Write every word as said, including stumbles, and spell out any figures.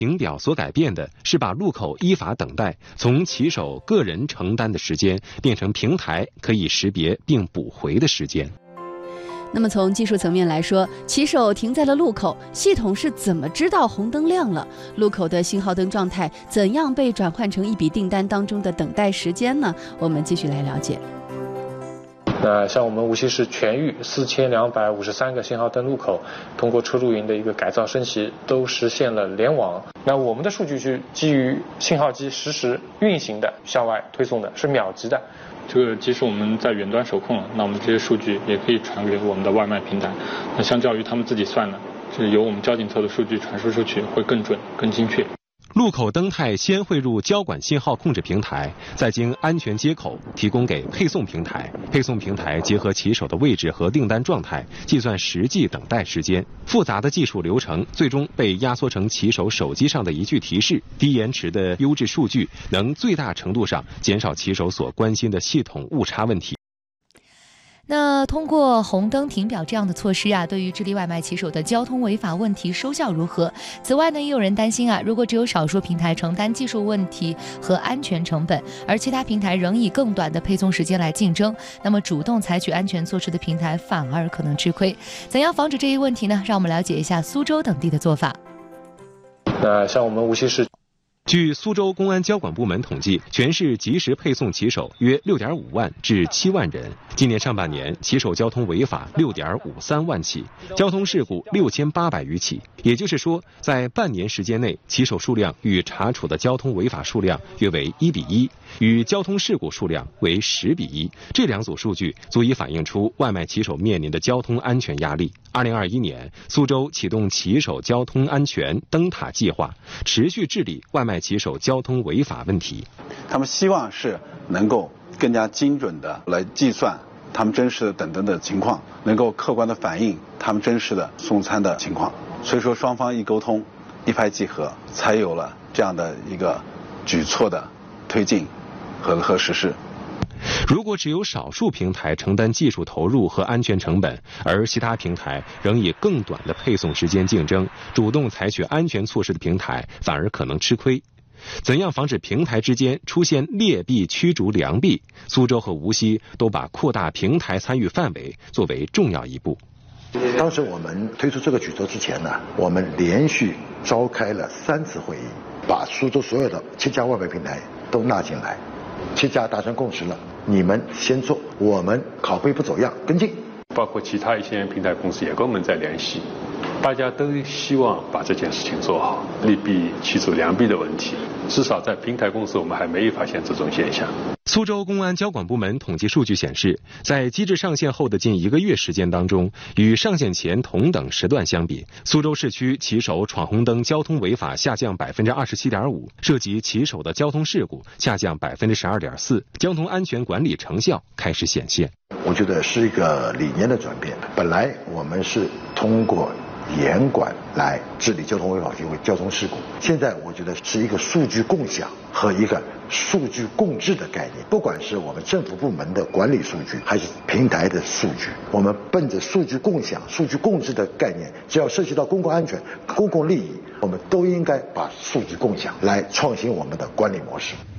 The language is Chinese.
停表所改变的是把路口依法等待从骑手个人承担的时间变成平台可以识别并补回的时间。 那么从技术层面来说，骑手停在了路口，系统是怎么知道红灯亮了？路口的信号灯状态怎样被转换成一笔订单当中的等待时间呢？我们继续来了解。 那像我们无锡市全域四千两百五十三个信号灯路口，通过车路云的一个改造升级，都实现了联网。那我们的数据是基于信号机实时运行的向外推送的，是秒级的。 这个即使我们在远端手控了，那我们这些数据也可以传给我们的外卖平台。那相较于他们自己算的，是由我们交警侧的数据传输出去会更准、更精确。 路口灯态先汇入交管信号控制平台，再经安全接口提供给配送平台，配送平台结合骑手的位置和订单状态，计算实际等待时间。复杂的技术流程最终被压缩成骑手手机上的一句提示。低延迟的优质数据能最大程度上减少骑手所关心的系统误差问题。 那通过红灯停表这样的措施啊，对于治理外卖骑手的交通违法问题收效如何？此外呢，也有人担心啊，如果只有少数平台承担技术问题和安全成本，而其他平台仍以更短的配送时间来竞争，那么主动采取安全措施的平台反而可能吃亏。怎样防止这一问题呢？让我们了解一下苏州等地的做法。 那像我们无锡市。 据苏州公安交管部门统计，全市即时配送骑手约 六点五万至七万人。今年上半年，骑手交通违法 六点五三万起，交通事故六千八百余起。也就是说，在半年时间内，骑手数量与查处的交通违法数量约为一比一，与交通事故数量为十比一。这两组数据足以反映出外卖骑手面临的交通安全压力。二零二一年，苏州启动骑手交通安全灯塔计划，持续治理外卖骑手交通违法问题。 他们希望是能够更加精准的来计算他们真实的等等的情况，能够客观的反映他们真实的送餐的情况。所以说双方一沟通，一拍即合，才有了这样的一个举措的推进和和实施。 如果只有少数平台承担技术投入和安全成本，而其他平台仍以更短的配送时间竞争，主动采取安全措施的平台反而可能吃亏。怎样防止平台之间出现劣币驱逐良币？苏州和无锡都把扩大平台参与范围作为重要一步。 当时我们推出这个举措之前呢，我们连续召开了三次会议，把苏州所有的七家外卖平台都纳进来，七家达成共识了，你们先做，我们拷贝不走样跟进。 包括其他一些平台公司也跟我们在联系，大家都希望把这件事情做好，利弊驱逐良币的问题，至少在平台公司我们还没有发现这种现象。 苏州公安交管部门统计数据显示，在机制上线后的近一个月时间当中，与上线前同等时段相比，苏州市区骑手闯红灯交通违法下降百分之二十七点五，涉及骑手的交通事故下降百分之十二点四，交通安全管理成效开始显现。 我觉得是一个理念的转变，本来我们是通过严管来治理交通违法行为、交通事故。现在我觉得是一个数据共享和一个数据共治的概念。不管是我们政府部门的管理数据，还是平台的数据，我们奔着数据共享、数据共治的概念，只要涉及到公共安全、公共利益，我们都应该把数据共享来创新我们的管理模式。